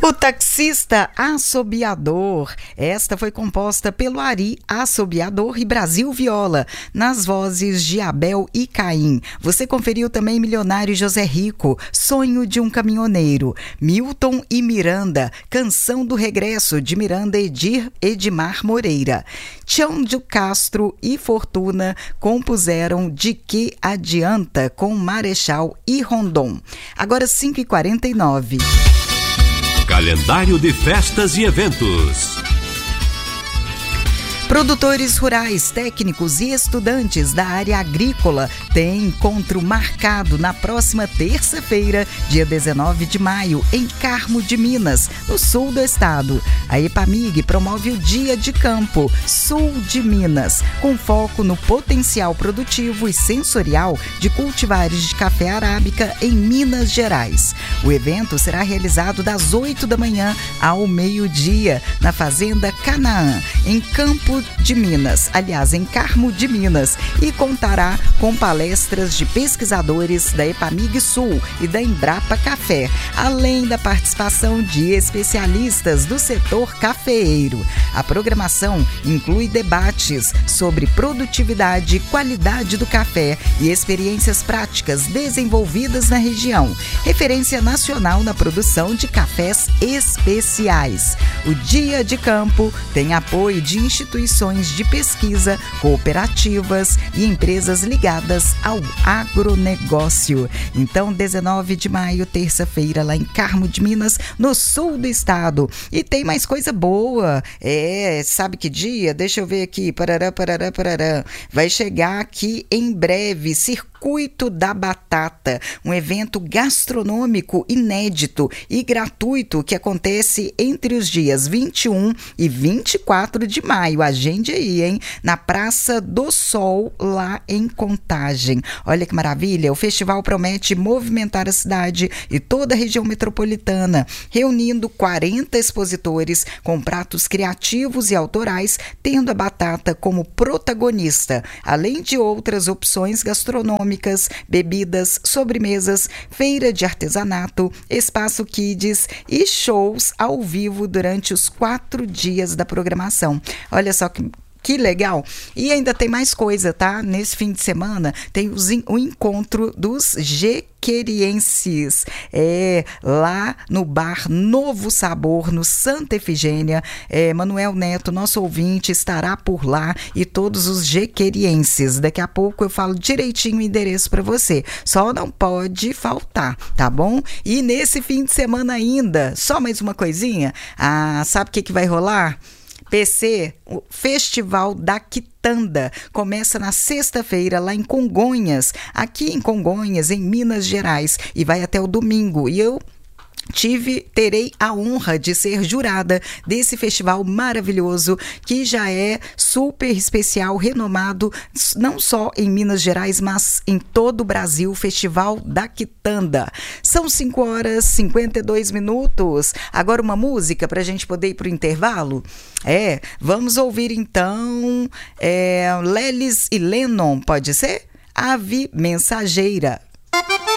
O Taxista Assobiador. Esta foi composta pelo Ari Assobiador e Brasil Viola, nas vozes de Abel e Caim. Você conferiu também Milionário José Rico, Sonho de um Caminhoneiro. Milton e Miranda, Canção do Regresso, de Miranda Edmar Moreira. Tião de Castro e Fortuna compuseram De Que Adianta, com Marechal e Rondon. Agora 5h49. Calendário de festas e eventos. Produtores rurais, técnicos e estudantes da área agrícola têm encontro marcado na próxima terça-feira, dia 19 de maio, em Carmo de Minas, no sul do estado. A EPAMIG promove o Dia de Campo, Sul de Minas, com foco no potencial produtivo e sensorial de cultivares de café arábica em Minas Gerais. O evento será realizado das 8 da manhã ao meio-dia, na Fazenda Canaã, em Campo de Minas, aliás, em Carmo de Minas, e contará com palestras de pesquisadores da EPAMIG Sul e da Embrapa Café, além da participação de especialistas do setor cafeeiro. A programação inclui debates sobre produtividade e qualidade do café e experiências práticas desenvolvidas na região, referência nacional na produção de cafés especiais. O Dia de Campo tem apoio de instituições de pesquisa, cooperativas e empresas ligadas ao agronegócio. Então, 19 de maio, terça-feira, lá em Carmo de Minas, no sul do estado. E tem mais coisa boa. Sabe que dia? Deixa eu ver aqui. Parará. Vai chegar aqui em breve, Circuito da Batata, um evento gastronômico inédito e gratuito que acontece entre os dias 21 e 24 de maio. Agende aí, hein? Na Praça do Sol, lá em Contagem. Olha que maravilha! O festival promete movimentar a cidade e toda a região metropolitana, reunindo 40 expositores com pratos criativos e autorais, tendo a batata como protagonista, além de outras opções gastronômicas, bebidas, sobremesas, feira de artesanato, espaço kids e shows ao vivo durante os 4 dias da programação. Olha só que legal. E ainda tem mais coisa, tá? Nesse fim de semana tem o encontro dos jequerienses. Lá no bar Novo Sabor, no Santa Efigênia. Manuel Neto, nosso ouvinte, estará por lá, e todos os jequerienses. Daqui a pouco eu falo direitinho o endereço para você. Só não pode faltar, tá bom? E nesse fim de semana ainda, só mais uma coisinha. Sabe o que vai rolar? PC, o Festival da Quitanda, começa na sexta-feira lá em Congonhas, aqui em Congonhas, em Minas Gerais, e vai até o domingo. E eu terei a honra de ser jurada desse festival maravilhoso, que já é super especial, renomado, não só em Minas Gerais, mas em todo o Brasil, Festival da Quitanda. São 5h52. Agora uma música para a gente poder ir para o intervalo? Vamos ouvir então Lelis e Lennon, pode ser? Ave Mensageira.